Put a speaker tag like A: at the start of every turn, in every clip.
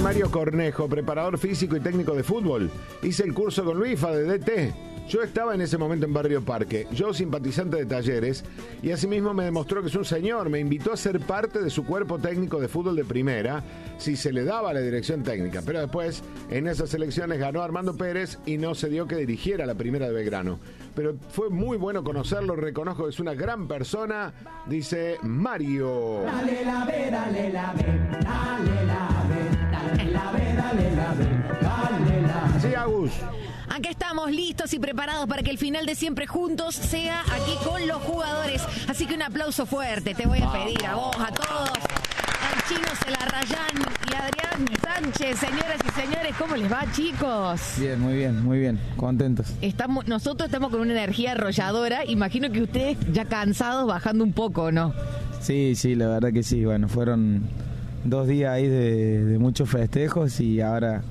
A: Mario Cornejo, preparador físico y técnico de fútbol. Hice el curso con Luifa de DT. Yo estaba en ese momento en Barrio Parque, yo simpatizante de Talleres, y asimismo me demostró que es un señor. Me invitó a ser parte de su cuerpo técnico de fútbol de primera, si se le daba la dirección técnica. Pero después, en esas elecciones ganó Armando Pérez y no se dio que dirigiera la primera de Belgrano. Pero fue muy bueno conocerlo, reconozco que es una gran persona, dice Mario.
B: Dale la ve, dale la ve, dale la ve, dale la ve, dale la ve, dale la ve.
A: Sí, Agus.
C: Acá estamos listos y preparados para que el final de Siempre Juntos sea aquí con los jugadores. Así que un aplauso fuerte te voy a pedir a vos, a todos, al Chino Celarrayán y Adrián Sánchez. Señoras y señores, ¿cómo les va, chicos?
D: Bien, muy bien, contentos.
C: Nosotros estamos con una energía arrolladora. Imagino que ustedes ya cansados, bajando un poco, ¿no?
D: Sí, la verdad que sí. Bueno, fueron 2 días ahí de muchos festejos y ahora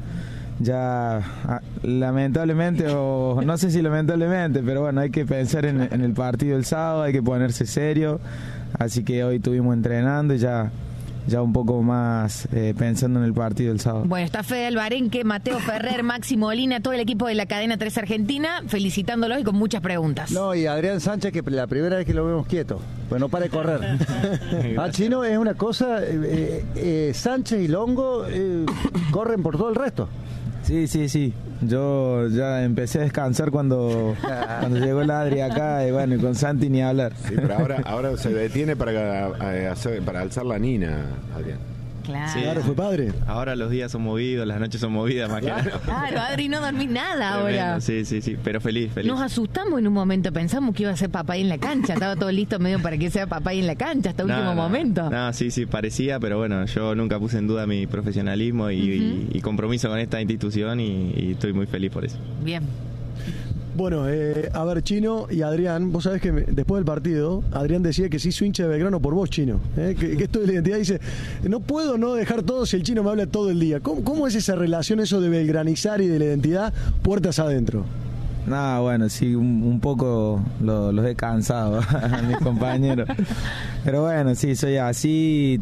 D: ya lamentablemente, o no sé si lamentablemente, pero bueno, hay que pensar en el partido del sábado, hay que ponerse serio, así que hoy estuvimos entrenando y ya un poco más pensando en el partido del sábado.
C: Bueno, está Fede Alvarenque, Mateo Ferrer, Maxi Molina, todo el equipo de la cadena 3 Argentina, felicitándolos y con muchas preguntas.
E: No, y Adrián Sánchez, que la primera vez que lo vemos quieto, pues no para de correr. Chino, es una cosa, Sánchez y Longo corren por todo el resto.
D: Sí. Yo ya empecé a descansar cuando llegó el Adri acá y bueno, y con Santi ni hablar.
A: Sí, pero ahora se detiene para alzar la nina, Adrián.
C: Claro.
F: Sí, ahora fue padre.
G: Ahora los días son movidos, las noches son movidas, más que nada.
C: Claro, Adri, no dormí nada ahora.
G: Sí, pero feliz.
C: Nos asustamos en un momento, pensamos que iba a ser papá ahí en la cancha, estaba todo listo medio para que sea papá ahí en la cancha hasta último momento.
G: No, sí, parecía, pero bueno, yo nunca puse en duda mi profesionalismo y compromiso con esta institución y estoy muy feliz por eso.
C: Bien.
F: Bueno, a ver, Chino y Adrián, vos sabés que después del partido, Adrián decía que se hizo hincha de Belgrano por vos, Chino. Que esto de la identidad, dice, no puedo no dejar todo si el Chino me habla todo el día. ¿Cómo es esa relación, eso de belgranizar y de la identidad, puertas adentro?
D: Bueno, sí, un poco los he cansado a mis compañeros. Pero bueno, sí, soy así,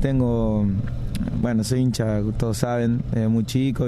D: soy hincha, todos saben, muy chico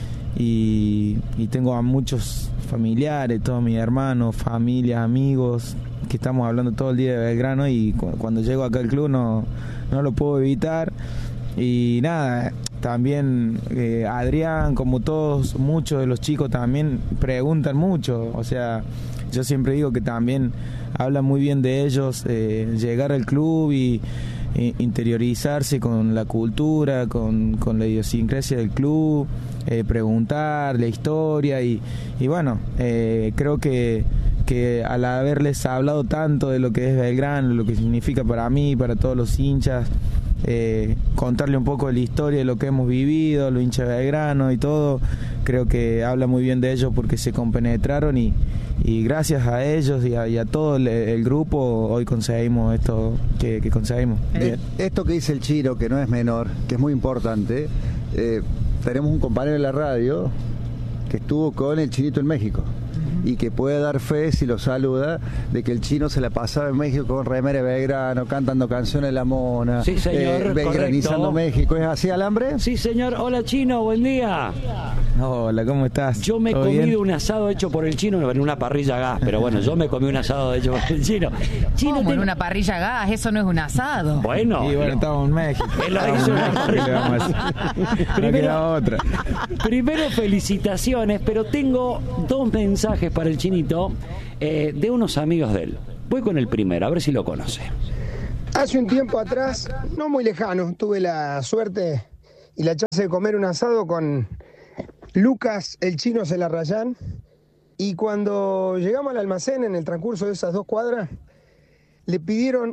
D: y tengo a muchos familiares, todos mis hermanos, familias, amigos, que estamos hablando todo el día de Belgrano y cuando llego acá al club no lo puedo evitar. Y nada, también Adrián, como todos, muchos de los chicos también preguntan mucho, o sea, yo siempre digo que también hablan muy bien de ellos, llegar al club y interiorizarse con la cultura, con la idiosincrasia del club, preguntar la historia y bueno, creo que al haberles hablado tanto de lo que es Belgrano, lo que significa para mí, para todos los hinchas, contarle un poco de la historia de lo que hemos vivido, los hinchas de Belgrano y todo, creo que habla muy bien de ellos porque se compenetraron y gracias a ellos y a todo el grupo hoy conseguimos esto que conseguimos.
E: Esto que dice el Chino, que no es menor, que es muy importante, tenemos un compañero en la radio que estuvo con el Chinito en México y que puede dar fe, si lo saluda, de que el Chino se la pasaba en México con remera de Belgrano, cantando canciones de La Mona,
H: sí, señor,
E: belgranizando México. ¿Es así, Alambre?
H: Sí, señor. Hola, Chino, buen día.
D: Hola, ¿cómo estás?
H: Yo me he comido un asado hecho por el Chino en una parrilla a gas, pero bueno, yo me comí un asado hecho por el Chino.
C: ¿Cómo en una parrilla a gas? Eso no es un asado.
H: Bueno.
D: Y bueno, estamos en México.
H: Él lo hizo en una parrilla.
D: No queda otra.
H: Primero, felicitaciones, pero tengo 2 mensajes para el Chinito de unos amigos de él. Voy con el primero, a ver si lo conoce.
I: Hace un tiempo atrás, no muy lejano, tuve la suerte y la chance de comer un asado con Lucas, el Chino Celarrayán, y cuando llegamos al almacén en el transcurso de esas 2 cuadras, le pidieron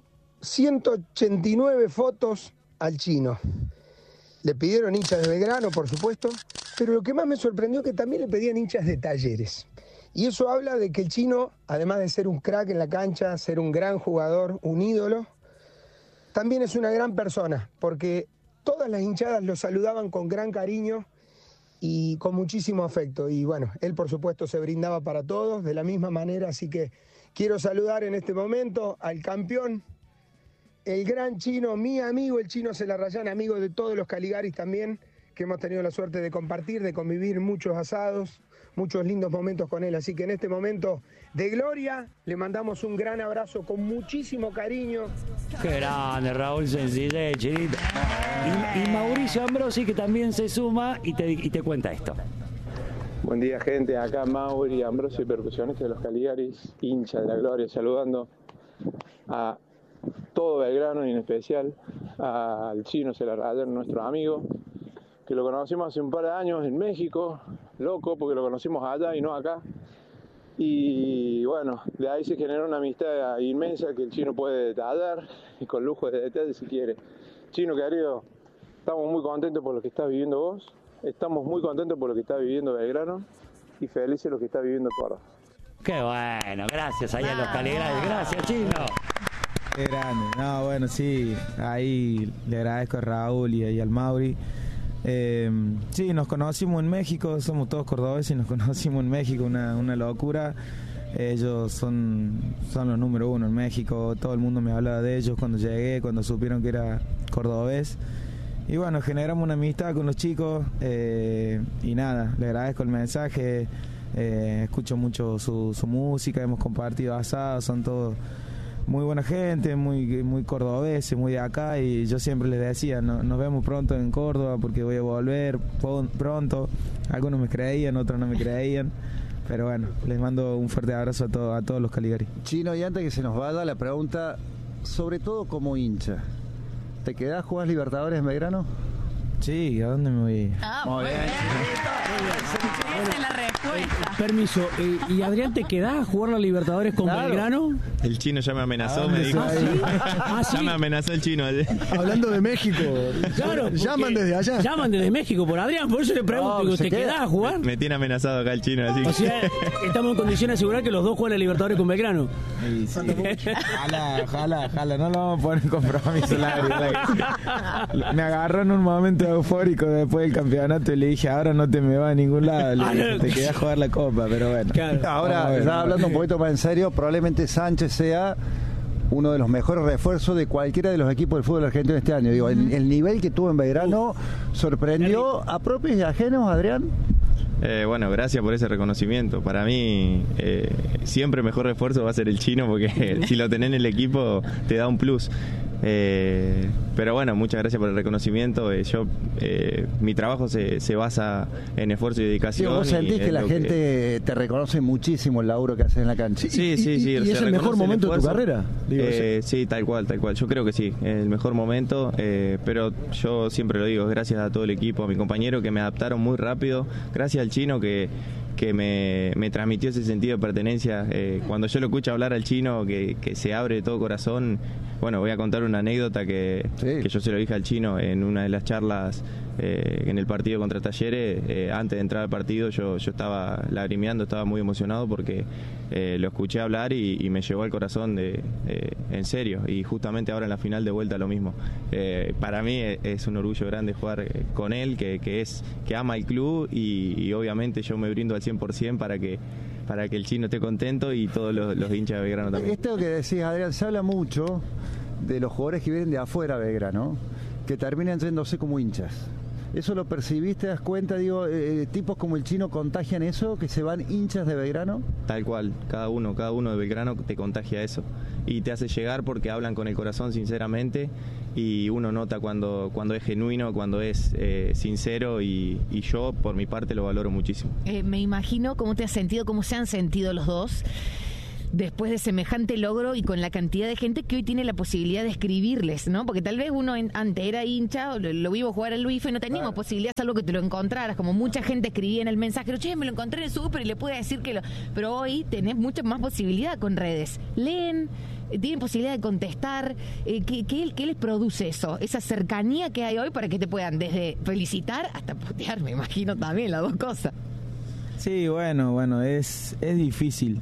I: 189 fotos al Chino. Le pidieron hinchas de Belgrano, por supuesto, pero lo que más me sorprendió es que también le pedían hinchas de Talleres. Y eso habla de que el Chino, además de ser un crack en la cancha, ser un gran jugador, un ídolo, también es una gran persona, porque todas las hinchadas lo saludaban con gran cariño y con muchísimo afecto. Y bueno, él por supuesto se brindaba para todos de la misma manera, así que quiero saludar en este momento al campeón, el gran Chino, mi amigo el Chino Celarrayán, amigo de todos los Caligaris también, que hemos tenido la suerte de compartir, de convivir muchos asados, muchos lindos momentos con él. Así que en este momento de gloria le mandamos un gran abrazo con muchísimo cariño.
H: Qué grande, Raúl, sencillez, Chinito. Y Mauricio Ambrosi, que también se suma y te cuenta esto.
J: Buen día, gente. Acá Mauri Ambrosi, percusionista de los Caligaris, hincha de la gloria, saludando a todo Belgrano y en especial al Chino Celarrayán, nuestro amigo, que lo conocimos hace un par de años en México, loco, porque lo conocimos allá y no acá. Y bueno, de ahí se generó una amistad inmensa que el Chino puede detallar y con lujo de detalle si quiere. Chino, querido, estamos muy contentos por lo que estás viviendo vos. Estamos muy contentos por lo que está viviendo Belgrano y felices de lo que está viviendo Córdoba.
H: Qué bueno, gracias ahí a los Caligaris. Gracias, Chino.
D: Qué grande. No, bueno, sí, ahí le agradezco a Raúl y al Mauri. Sí, nos conocimos en México, somos todos cordobeses y nos conocimos en México, una locura. Ellos son los número uno en México, todo el mundo me hablaba de ellos cuando llegué, cuando supieron que era cordobés. Y bueno, generamos una amistad con los chicos y nada, le agradezco el mensaje, escucho mucho su música, hemos compartido asados, son todos muy buena gente, muy cordobeses, muy de acá, y yo siempre les decía, nos vemos pronto en Córdoba porque voy a volver pronto. Algunos me creían, otros no me creían, pero bueno, les mando un fuerte abrazo a todos los Caligaris.
E: Chino, y antes que se nos vaya la pregunta, sobre todo como hincha, ¿te quedás, jugás Libertadores en Belgrano?
D: Sí, ¿a dónde me voy?
C: Muy bien. Esa es la respuesta.
K: Permiso, ¿y Adrián te quedás a jugar la Libertadores con Belgrano?
G: El Chino ya me amenazó, me dijo.
K: ¿Sí?
G: Ya me amenazó el Chino.
F: Hablando de México,
K: claro,
F: llaman desde allá.
K: Llaman desde México por Adrián, por eso le pregunto, ¿te quedás a jugar?
G: Me tiene amenazado acá el Chino, así.
K: O sea, estamos en condición de asegurar que los dos juegan la Libertadores con Belgrano.
D: Sí, sí. Ojalá, no lo vamos a poner en compromiso. Me agarró en un momento eufórico después del campeonato y le dije, ahora no te me vas a ningún lado, te quedás a jugar la copa, pero bueno.
E: Claro. Ahora, ya hablando un poquito más en serio, probablemente Sánchez sea uno de los mejores refuerzos de cualquiera de los equipos del fútbol argentino este año. Digo, el nivel que tuvo en Belgrano sorprendió a propios y ajenos, Adrián.
G: Bueno, gracias por ese reconocimiento. Para mí, siempre el mejor refuerzo va a ser el Chino, porque si lo tenés en el equipo te da un plus. Pero bueno, muchas gracias por el reconocimiento. Mi trabajo se basa en esfuerzo y dedicación.
E: Sí, vos sentís que la gente te reconoce muchísimo el laburo que haces en la cancha.
G: Sí.
F: ¿Y es el mejor momento de tu carrera?
G: Sí, tal cual. Yo creo que sí, el mejor momento. Pero yo siempre lo digo, gracias a todo el equipo, a mi compañero que me adaptaron muy rápido. Gracias al Chino que me transmitió ese sentido de pertenencia. Cuando yo lo escucho hablar al Chino, que se abre de todo corazón. Bueno, voy a contar una anécdota que yo se lo dije al Chino en una de las charlas en el partido contra Talleres. Antes de entrar al partido yo estaba lagrimeando, estaba muy emocionado porque lo escuché hablar y me llegó al corazón en serio. Y justamente ahora en la final de vuelta lo mismo. Para mí es un orgullo grande jugar con él, que ama el club y obviamente yo me brindo al 100% para que el Chino esté contento y todos los hinchas de Belgrano también.
E: Esto que decís, Adrián, se habla mucho de los jugadores que vienen de afuera de Belgrano, que terminan yéndose como hinchas. ¿Eso lo percibiste, te das cuenta? Digo, tipos como el Chino contagian eso, que se van hinchas de Belgrano.
G: Tal cual, cada uno de Belgrano te contagia eso y te hace llegar porque hablan con el corazón sinceramente y uno nota cuando es genuino, cuando es sincero y yo por mi parte lo valoro muchísimo.
C: Me imagino cómo te has sentido, cómo se han sentido los dos después de semejante logro y con la cantidad de gente que hoy tiene la posibilidad de escribirles, ¿no? Porque tal vez uno antes era hincha, lo vivo jugar al Luis y no teníamos posibilidad, salvo que te lo encontraras, como mucha gente escribía en el mensaje, pero che, me lo encontré en el súper y le pude decir que pero hoy tenés mucha más posibilidad con redes. Leen, tienen posibilidad de contestar. ¿Qué les produce eso? Esa cercanía que hay hoy para que te puedan desde felicitar hasta putear, me imagino también, las dos cosas.
D: Sí, bueno, es difícil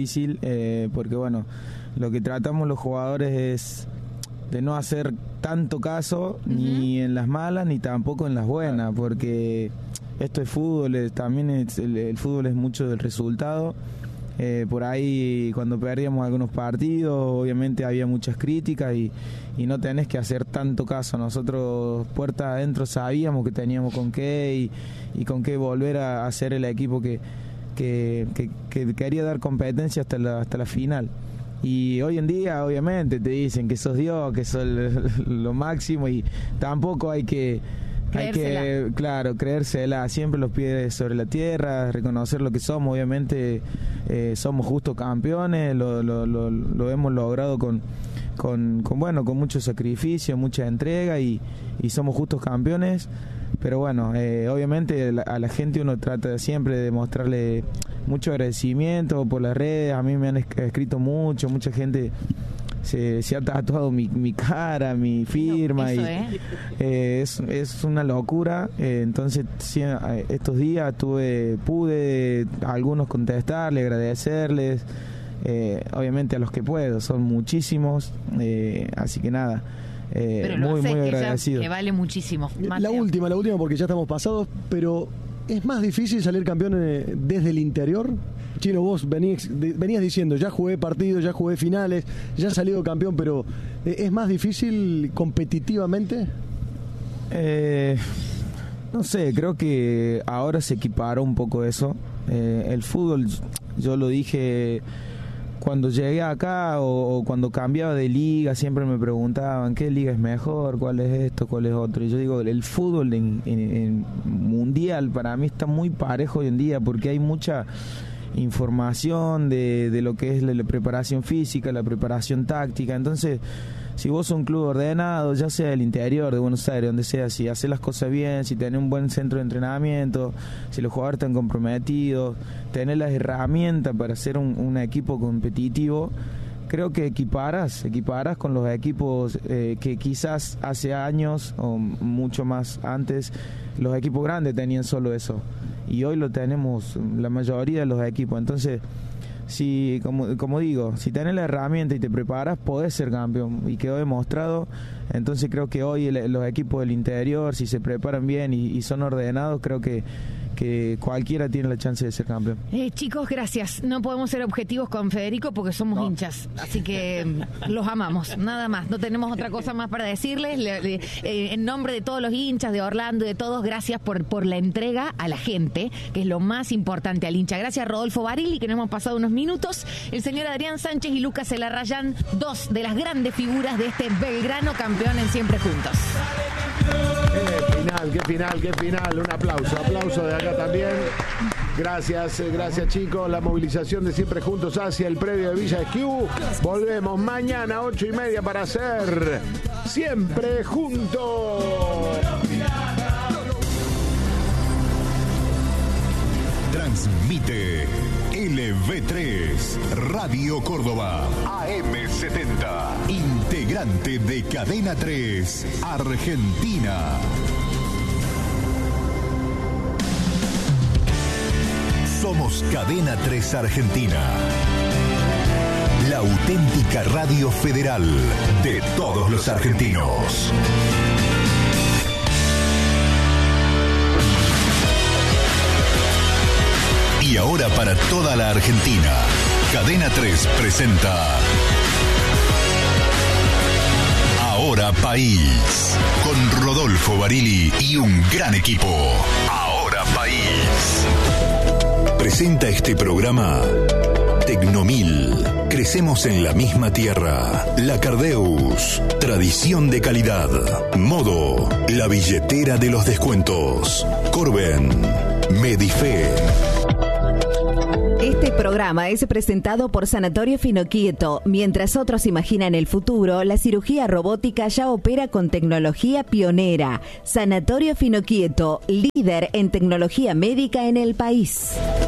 D: porque bueno, lo que tratamos los jugadores es de no hacer tanto caso ni en las malas ni tampoco en las buenas, porque esto es fútbol, también el fútbol es mucho del resultado. Por ahí cuando perdíamos algunos partidos, obviamente había muchas críticas y no tenés que hacer tanto caso. Nosotros puerta adentro sabíamos que teníamos con qué y con qué volver a ser el equipo que quería dar competencia hasta la final. Y hoy en día obviamente te dicen que sos Dios, que sos lo máximo, y tampoco hay que creérsela, siempre los pies sobre la tierra, reconocer lo que somos. Obviamente somos justos campeones, lo hemos logrado con mucho sacrificio, mucha entrega y somos justos campeones. Pero bueno, obviamente a la gente uno trata siempre de mostrarle mucho agradecimiento por las redes. A mí me han escrito mucha gente se ha tatuado mi cara, mi firma.
C: Eso,
D: es una locura. Entonces sí, estos días pude a algunos contestarle, agradecerles, obviamente a los que puedo, son muchísimos, así que nada.
C: Pero lo
D: muy agradecido.
C: Que vale muchísimo.
F: La última, porque ya estamos pasados, pero ¿es más difícil salir campeón desde el interior? Chino, vos venías diciendo, ya jugué partidos, ya jugué finales, ya he salido campeón, pero ¿es más difícil competitivamente?
D: No sé, creo que ahora se equiparó un poco eso. El fútbol, yo lo dije cuando llegué acá o cuando cambiaba de liga, siempre me preguntaban qué liga es mejor, cuál es esto, cuál es otro. Y yo digo, el fútbol en mundial para mí está muy parejo hoy en día, porque hay mucha información de lo que es la preparación física, la preparación táctica. Entonces, si vos sos un club ordenado, ya sea del interior de Buenos Aires, donde sea, si haces las cosas bien, si tenés un buen centro de entrenamiento, si los jugadores están comprometidos, tenés las herramientas para ser un equipo competitivo, creo que equiparas con los equipos que quizás hace años o mucho más antes los equipos grandes tenían solo eso, y hoy lo tenemos la mayoría de los equipos. Entonces, si, como digo, si tenés la herramienta y te preparas, podés ser campeón, y quedó demostrado. Entonces creo que hoy los equipos del interior, si se preparan bien y son ordenados, creo que cualquiera tiene la chance de ser campeón.
C: Chicos, gracias. No podemos ser objetivos con Federico porque somos hinchas, así que los amamos, nada más. No tenemos otra cosa más para decirles. En nombre de todos los hinchas de Orlando y de todos, gracias por la entrega a la gente, que es lo más importante, al hincha. Gracias, Rodolfo Barili, que nos hemos pasado unos minutos. El señor Adrián Sánchez y Lucas Elarrayán, dos de las grandes figuras de este Belgrano campeón en Siempre Juntos.
A: Qué final. Un aplauso de acá también. Gracias chicos. La movilización de Siempre Juntos hacia el predio de Villa Esquiú. Volvemos mañana 8:30 para hacer Siempre Juntos.
L: Transmite LV3 Radio Córdoba AM70, integrante de Cadena 3 Argentina. Somos Cadena 3 Argentina, la auténtica radio federal de todos los argentinos. Y ahora para toda la Argentina, Cadena 3 presenta Ahora País, con Rodolfo Barili y un gran equipo. Ahora País. Presenta este programa Tecnomil. Crecemos en la misma tierra. La Cardeus. Tradición de calidad. Modo. La billetera de los descuentos. Corben. Medife.
M: Este programa es presentado por Sanatorio Finoquieto. Mientras otros imaginan el futuro, la cirugía robótica ya opera con tecnología pionera. Sanatorio Finoquieto, líder en tecnología médica en el país.